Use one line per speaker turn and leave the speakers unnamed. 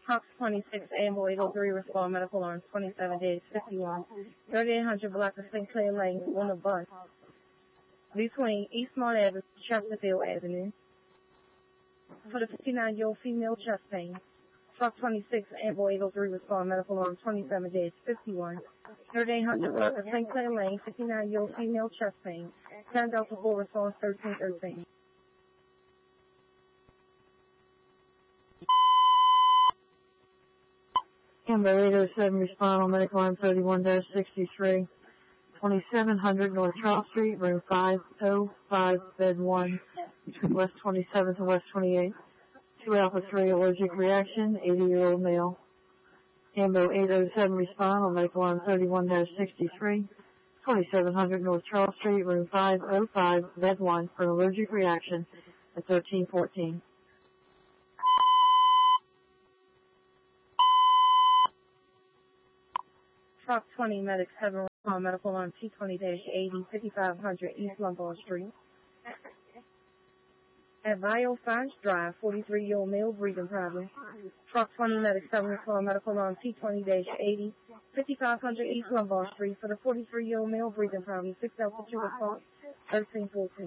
Fox 26, Ambo 803, respond medical alarm 27 days 51. 3800 block of St. Clair Lane on a bus between Eastmont Avenue and Chesterfield Avenue for the 59-year-old female chest pain. Fox 26, Ambo 803, respond medical alarm 27 days 51. 3800 block of St. Clair Lane, 59-year-old female chest pain. 10 Delta 4, response 1313.
Amber 807, respond on medical line 31-63, 2700 North Charles Street, room 505, bed 1, between West 27th and West 28th. 2 Alpha 3 allergic reaction, 80-year-old male. Amber 807, respond on medical line 31-63, 2700 North Charles Street, room 505, bed 1, for an allergic reaction at 1314.
Fox 20 medics have a respond medical alarm T20-80, 5500 East Lombard Street. At Bioscience Drive, 43-year-old male breathing problem. Fox 20 medics have a respond medical alarm T20-80, 5500 East Lombard Street for the 43-year-old male breathing problem. 6 Alpha 2 response 1314.